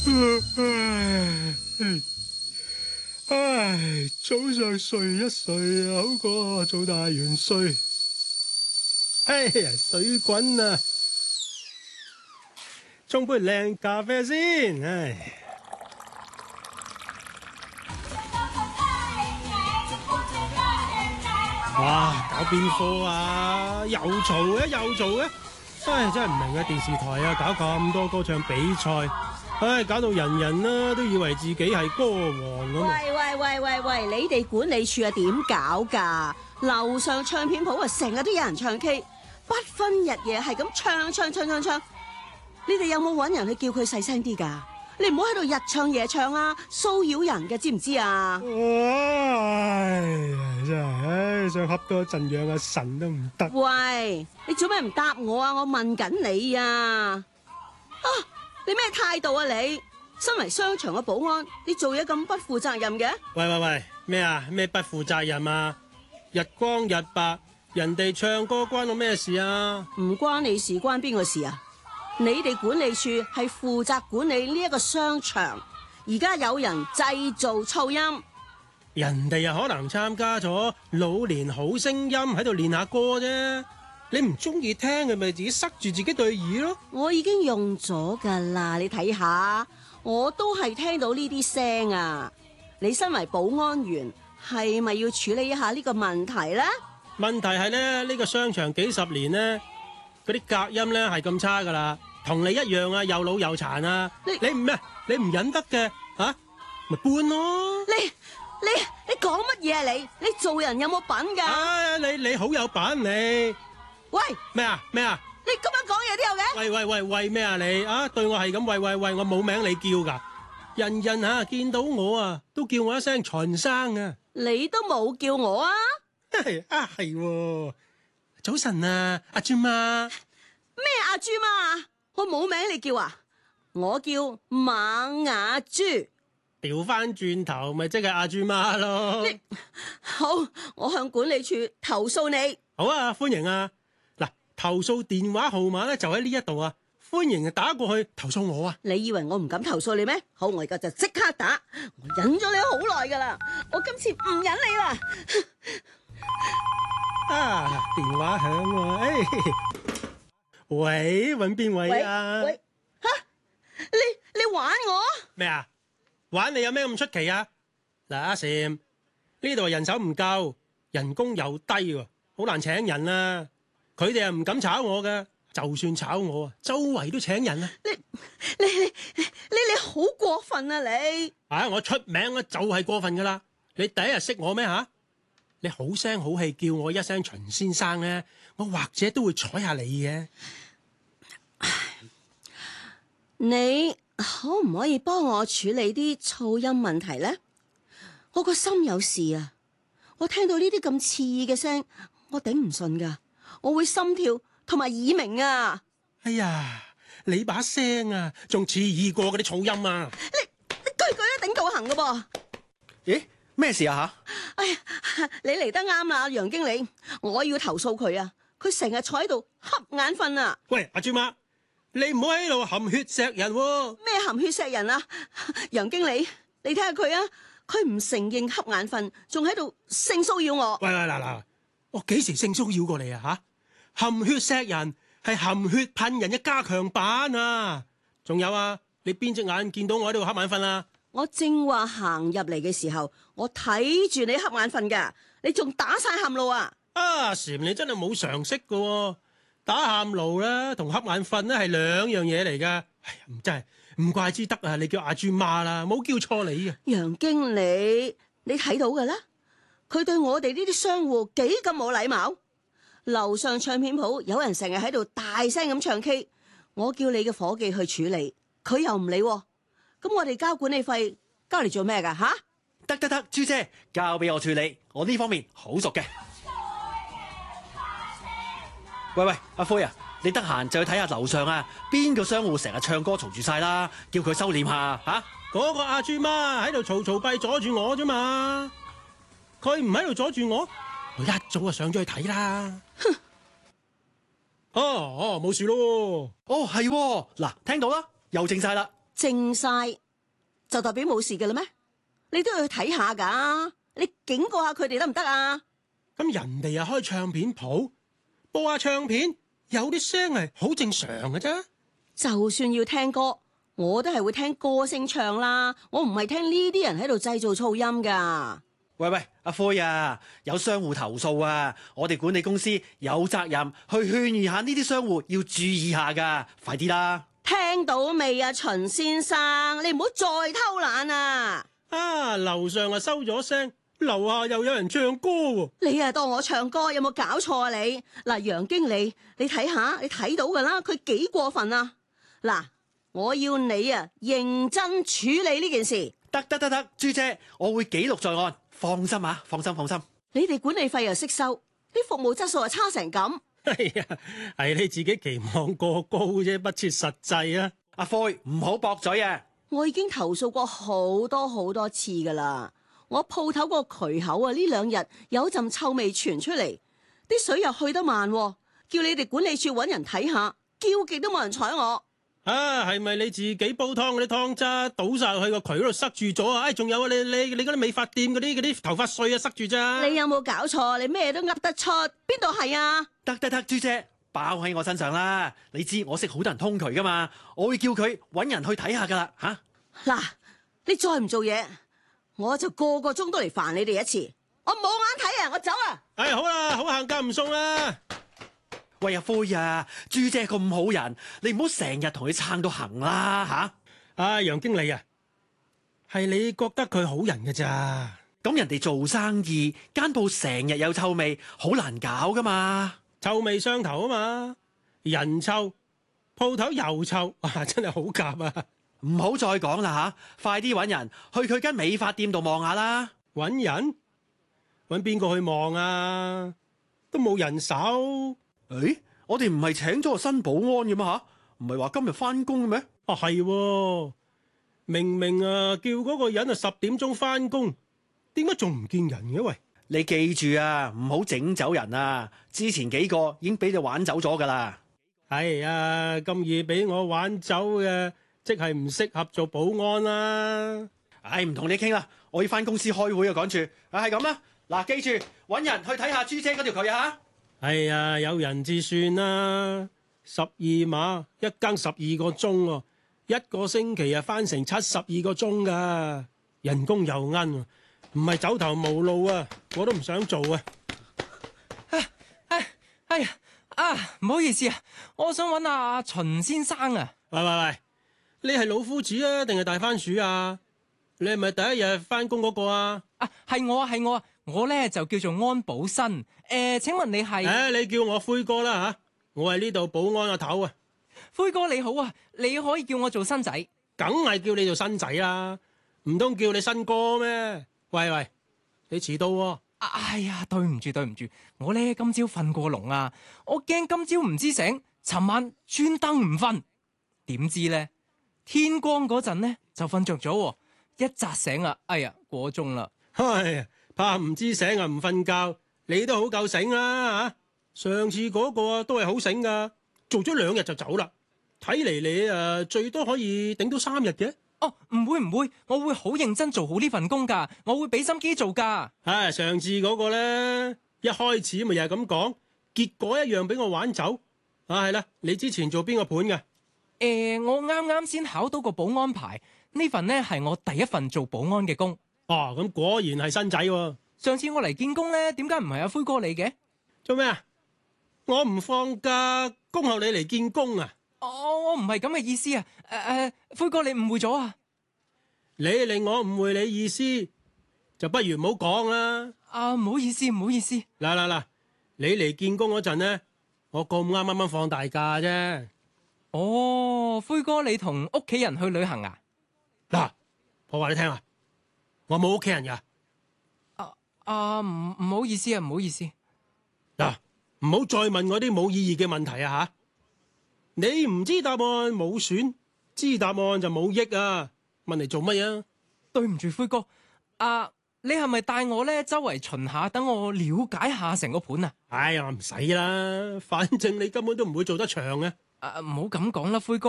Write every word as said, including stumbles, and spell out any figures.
唉，早上睡一睡啊，好過做大元帥。哎呀，水滾啊！沖杯靚咖啡先，唉。哇！搞邊科啊？又嘈嘅，又嘈嘅，唉，真係唔明啊！電視台啊，搞咁多歌唱比賽，唉，搞到人人啦都以為自己係歌王咁。 喂喂喂喂喂，你哋管理處啊點搞㗎？樓上唱片鋪啊，成日都有人唱 K， 不分日夜係咁唱唱唱唱唱。你哋有冇揾人去叫佢細聲啲㗎？你唔好喺度日唱夜唱啊，騷擾人嘅，知唔知啊？ 唉，真係，唉，想恰多一陣養阿神都唔得。 喂，你做咩唔答我啊？我問緊你啊！啊，你咩態度啊你？身為商場嘅保安，你做嘢咁不負責任嘅？ 喂喂喂，咩啊？咩不負責任啊？日光日白，人哋唱歌關我咩事啊？ 唔關你事，關邊個事啊？你哋管理處係負責管理呢一個商場，而家有人製造噪音， 人哋又可能參加咗老年好聲音喺度練下歌啫。你唔中意聽嘅咪自己塞住自己對耳咯。 我已經用咗噶啦，你睇下，我都係聽到呢啲聲啊。你身為保安員，係咪要處理一下呢個問題呢？ 問題係咧，呢個商場幾十年呢，嗰啲隔音咧係咁差噶啦，同你一樣啊，又老又殘啊。你你唔咩？你唔忍得嘅吓，咪搬咯。 你你你講乜嘢啊你？你做人有冇品噶？ 啊，你你好有品你。 喂， 咩啊咩啊？ 你咁樣講嘢都有嘅？ 喂喂喂喂咩啊你啊？對我係咁喂喂喂，我冇名你叫噶，人人吓見到我啊都叫我一聲秦生啊。 你都冇叫我啊？ 啊係，早晨啊，阿豬媽。 咩阿豬媽？我冇名你叫啊？我叫馬雅豬。 調翻轉頭咪即係阿豬媽咯。 好，我向管理處投訴你。 好啊，歡迎啊。嗱，投訴電話號碼咧就喺呢一度啊，歡迎打過去投訴我啊。 你以為我唔敢投訴你咩？好，我而家就即刻打。我忍咗你好耐噶啦，我今次唔忍你啦。 啊，電話響喎，啊，哎，喂，搵邊位啊？ 喂，吓，你你玩我？ 咩啊？玩你有咩咁出奇啊？嗱，阿禪，呢度人手唔夠，人工又低喎，好難請人啊。佢哋又唔敢炒我㗎，就算炒我啊，周圍都請人啊。 你你你你你好過分啊你！ 啊，我出名啊，就係過分噶啦。你第一日識我咩吓？你好聲好氣叫我一聲秦先生咧，我或者都會睬下你嘅。 你可唔可以幫我處理啲噪音問題咧？我個心有事啊！我聽到呢啲咁刺耳嘅聲，我頂唔順噶，我會心跳同埋耳鳴啊！ 哎呀，你把聲啊，仲刺耳過嗰啲噪音啊！ 你你句句都頂到行噶噃！ 咦，咩事啊吓？ 哎呀，你嚟得啱啦，楊經理，我要投訴佢啊！佢成日坐喺度瞌眼瞓啊！ 喂，阿豬媽，你唔好喺度含血錫人喎！ 咩含血錫人啊？楊經理，你睇下佢啊，佢唔承認瞌眼瞓，仲喺度性騷擾我。 喂喂嗱嗱，我幾時性騷擾過你啊吓？含血錫人係含血噴人嘅加強版啊！仲有啊，你邊隻眼見到我喺度瞌眼瞓啊？ 我正話行入嚟嘅時候，我睇住你瞌眼瞓噶，你仲打晒喊路啊！ 啊，禪你真係冇常識噶喎，打喊路啦同瞌眼瞓咧係兩樣嘢嚟噶。哎呀，唔真係唔怪之得啊！你叫阿豬媽啦，冇叫錯你啊！ 楊經理，你睇到噶啦，佢對我哋呢啲商戶幾咁冇禮貌。樓上唱片鋪有人成日喺度大聲咁唱 K， 我叫你嘅伙計去處理，佢又唔理喎。咁我哋交管理費交嚟做咩噶吓？ 得得得，朱姐交俾我處理，我呢方面好熟嘅。喂喂，阿灰啊，你得閒就去睇下樓上啊，邊個商戶成日唱歌嘈住晒啦，叫佢收斂下吓。 嗰個阿豬媽喺度嘈嘈閉阻住我啫嘛，佢唔喺度阻住我，我一早就上咗去睇啦。哼！哦哦，冇事咯。 哦係，嗱聽到啦，又靜晒啦。 靜晒就代表冇事嘅啦咩？你都要去睇下噶，你警告下佢哋得唔得啊？ 咁人哋又開唱片鋪，播下唱片，有啲聲係好正常嘅啫。 就算要聽歌，我都係會聽歌聲唱啦，我唔係聽呢啲人喺度製造噪音噶。 喂喂，阿灰啊，有商戶投訴啊，我哋管理公司有責任去勸喻下呢啲商戶要注意下噶，快啲啦！ 聽到未啊，秦先生，你唔好再偷懶啊！ 啊，樓上啊收咗聲，樓下又有人唱歌喎。 你啊當我唱歌有冇搞錯啊你？嗱，楊經理，你睇下，你睇到噶啦，佢幾過分啊！嗱，我要你啊認真處理呢件事。 得得得得，朱姐，我會記錄在案，放心啊，放心放心。 你哋管理費又識收，啲服務質素又差成咁。 係啊，係你自己期望過高啫，不切實際啊！ 阿灰唔好駁嘴啊！ 我已經投訴過好多好多次噶啦，我鋪頭個渠口啊呢兩日有陣臭味傳出嚟，啲水又去得慢，叫你哋管理處揾人睇下，叫極都冇人睬我。 啊，係咪你自己煲湯嗰啲湯渣倒晒去個渠嗰度塞住咗啊？哎，仲有啊，你你你嗰啲美髮店嗰啲嗰啲頭髮碎啊塞住咋？ 你有冇搞錯？你咩都噏得出，邊度係啊？ 得得得，朱姐包喺我身上啦！你知我識好多人通渠噶嘛，我會叫佢揾人去睇下噶啦吓。 嗱，你再唔做嘢，我就個個鐘都嚟煩你哋一次。我冇眼睇啊，我走啊！ 哎，好啦，好行家唔送啦。 喂，阿灰啊，朱姐咁好人，你唔好成日同佢撐到行啦吓。 啊，楊經理啊，係你覺得佢好人嘅咋？ 咁人哋做生意間鋪成日有臭味，好難搞噶嘛。 臭味相投啊嘛，人臭，鋪頭又臭，哇，真係好夾啊！ 唔好再講啦吓，快啲揾人去佢間美髮店度望下啦。 揾人？揾邊個去望啊？都冇人手。 誒，我哋唔係請咗個新保安嘅嘛吓？唔係話今日翻工嘅咩？ 啊係喎，明明啊叫嗰個人啊十點鐘翻工，點解仲唔見人嘅？喂， 你記住啊，唔好整走人啊！之前幾個已經俾你玩走咗噶啦。 係啊，咁易俾我玩走嘅，即係唔適合做保安啦。 唉，唔同你傾啦，我要翻公司開會啊，趕住。啊，係咁啦，嗱，記住揾人去睇下朱姐嗰條渠啊。 係啊，有人至算啦。十二碼一更十二個鐘喎，一個星期啊翻成七十二個鐘噶，人工又奀，唔係走投無路啊，我都唔想做啊。 唉唉哎呀啊，唔好意思啊，我想揾阿秦先生啊。 喂喂喂，你係老夫子啊，定係大番薯啊？你係咪第一日翻工嗰個啊？ 啊，係我啊，係我啊，我咧就叫做安保新。誒、呃，請問你係？ 誒、啊，你叫我灰哥啦吓，我係呢度保安阿頭啊。 灰哥你好啊，你可以叫我做新仔。 梗係叫你做新仔啦，唔通叫你新哥咩？喂喂，你遲到喎。 哎呀，對唔住對唔住，我咧今朝瞓過籠啊，我驚今朝唔知醒，尋晚專登唔瞓，點知咧天光嗰陣咧就瞓着咗，一扎醒啊，哎呀過鐘啦。 唉，怕唔知醒啊唔瞓覺，你都好夠醒啦吓。上次嗰個啊都係好醒噶，做咗兩日就走啦。睇嚟你誒最多可以頂到三日嘅。 哦，唔會唔會，我會好認真做好呢份工噶，我會俾心機做噶。 唉，上次嗰個咧，一開始咪又係咁講，結果一樣俾我玩走。啊，係啦，你之前做邊個盤嘅？ 誒，我啱啱先考到個保安牌，呢份呢係我第一份做保安嘅工。 哦，咁果然係新仔喎。 上次我嚟見工呢，點解唔係阿灰哥你嘅？ 做咩啊？我唔放假，恭候你嚟見工啊！ 哦，我唔係咁嘅意思啊！誒、呃、誒，灰哥你誤會咗啊！ 你令我誤會你意思，就不如唔好講啦。 啊，唔好意思，唔好意思。 嗱嗱嗱，你嚟見工嗰陣呢，我咁啱啱啱放大假啫。 哦，灰哥你同屋企人去旅行啊？ 嗱，我話你聽啊，我冇屋企人噶。 啊啊，唔唔好意思啊，唔好意思。 嗱，唔好再問我啲冇意義嘅問題啊吓！你唔知答案冇選，知答案就冇益啊！問嚟做乜啊？ 對唔住，灰哥。啊，你係咪帶我咧周圍巡下，等我了解下成個盤啊？ 哎呀，唔使啦，反正你根本都唔會做得長嘅。 啊，唔好咁講啦，灰哥。